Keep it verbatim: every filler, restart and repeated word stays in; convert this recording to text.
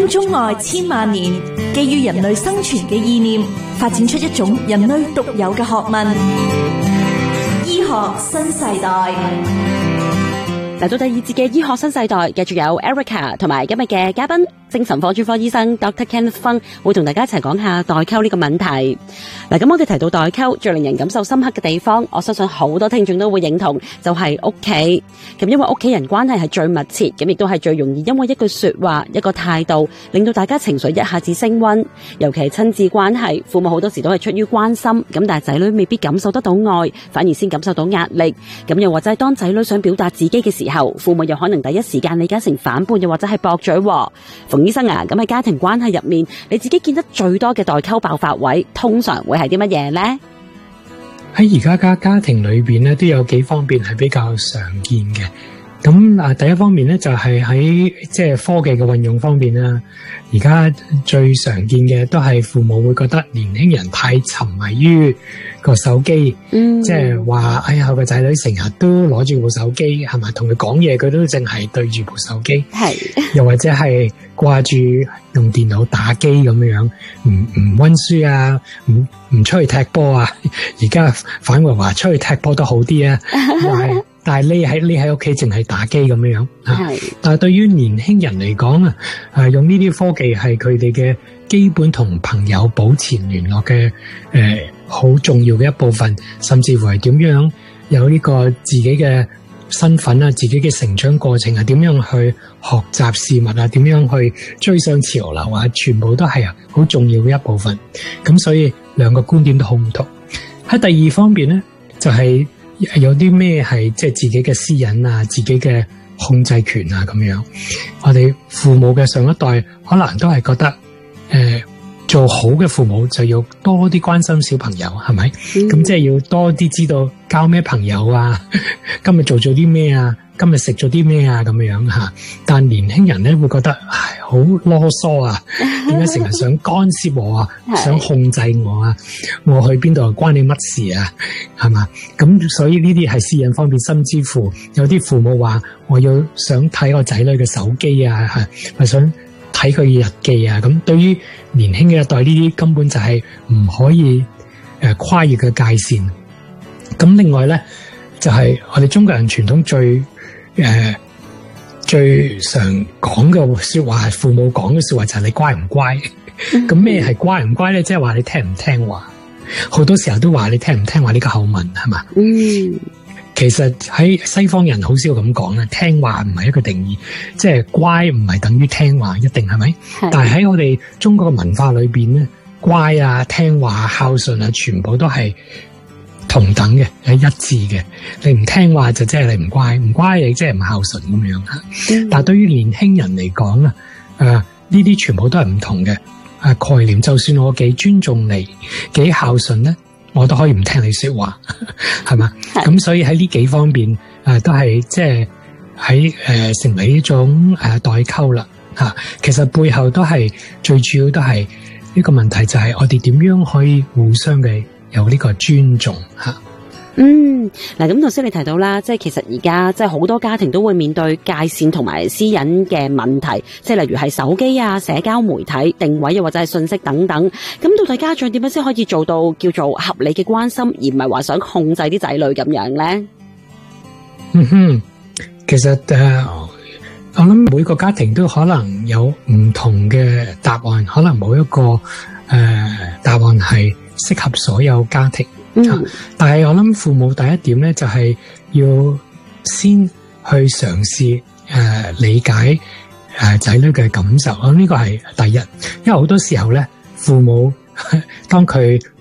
心中愛千萬年，基於人類生存嘅意念，發展出一種人類獨有嘅學問——醫學新世代。 嚟到第二節嘅醫學新世代，繼續有 Erica 同埋今日嘅嘉賓精神科專科醫生 Doctor Kenneth Fung 會同大家一齊講下代溝呢個問題。嗱，咁我哋提到代溝最令人感受深刻嘅地方，我相信好多聽眾都會認同，就係屋企。咁因為屋企人關係係最密切，咁亦都係最容易因為一句說話、一個態度，令到大家情緒一下子升溫。尤其係親子關係，父母好多時都係出於關心，咁但係仔女未必感受得到愛，反而先感受到壓力。咁又或者係當仔女想表達自己嘅時候，父母又可能第一時間理解成反叛，又或者係駁嘴。馮醫生啊，咁喺家庭關係入面，你自己見得最多嘅代溝爆發位，通常會係啲乜嘢呢？ 喺而家家家庭裏邊咧，都有幾方面係比較常見嘅。咁啊，第一方面咧就係喺即係科技嘅運用方面啦。而家最常見嘅都係父母會覺得年輕人太沉迷於個手機，嗯，即係話哎呀個仔女成日都攞住部手機，係咪同佢講嘢佢都淨係對住部手機，係又或者係掛住用電腦打機咁樣樣，唔唔溫書啊，唔唔出去踢波啊。而家反為話出去踢波都好啲啊，但係但係匿喺匿喺屋企淨係打機咁樣樣，係。但係對於年輕人嚟講啊，誒用呢啲科技係佢哋嘅基本同朋友保持聯絡嘅誒好重要嘅一部分，甚至乎係點樣有呢個自己嘅身份啊，自己嘅成長過程啊，點樣去學習事物啊，點樣去追上潮流啊，全部都係啊好重要嘅一部分。咁所以兩個觀點都好唔同。喺第二方面咧，就係有啲咩係即係自己嘅私隱啊，自己嘅控制權啊咁樣。我哋父母嘅上一代可能都係覺得誒、呃、做好嘅父母就要多啲關心小朋友，係咪？咁、嗯、即係要多啲知道交咩朋友啊，今日做咗啲咩啊，今日食咗啲咩啊咁樣吓。但年輕人咧會覺得唉好囉嗦啊，點解成日想干涉我啊，想控制我啊，我去邊度關你乜事啊，係嘛？咁所以呢啲係私隱方面，甚至乎有啲父母話我要想睇我仔女嘅手機啊，係咪想睇佢嘅日記啊？咁對於年輕嘅一代，呢啲根本就係唔可以誒跨越嘅界線。咁另外咧，就係、是、我哋中國人傳統最誒、呃、最常講嘅說話，係父母講嘅說話就係你乖唔乖？咁咩係乖唔乖咧？即係話你聽唔聽話？好多時候都話你聽唔聽話呢個口吻係嘛？嗯，其實喺西方人好少咁講啦，聽話唔係一個定義，即係乖唔係等於聽話一定係咪？但係喺我哋中國嘅文化裏邊咧，乖啊、聽話、孝順啊，全部都係同等嘅，係一致嘅。你唔聽話就即係你唔乖，唔乖你即係唔孝順咁樣吓。嗯、但係對於年輕人嚟講啊，誒呢啲全部都係唔同嘅誒概念。就算我幾尊重你，幾孝順咧，我都可以唔聽你說話，係嘛？咁所以喺呢幾方面誒、呃、都係即係喺誒成為一種誒、呃、代溝啦吓。其實背後都係最主要都係呢個問題，就係我哋點樣可以互相嘅有呢個尊重吓。 嗯，嗱，咁頭先你提到啦，即係其實而家即係好多家庭都會面對界線同埋私隱嘅問題，即係例如係手機啊、社交媒體定位又或者係信息等等。咁到底家長點樣先可以做到叫做合理嘅關心，而唔係話想控制啲仔女咁樣咧？ 嗯哼，其實誒、呃，我諗每個家庭都可能有唔同嘅答案，可能冇一個誒、呃、答案係適合所有家庭。嗯啊、但係我諗父母第一點咧，就係、是、要先去嘗試誒理解誒仔、呃、女嘅感受。我諗呢個係第一，因為好多時候咧，父母當佢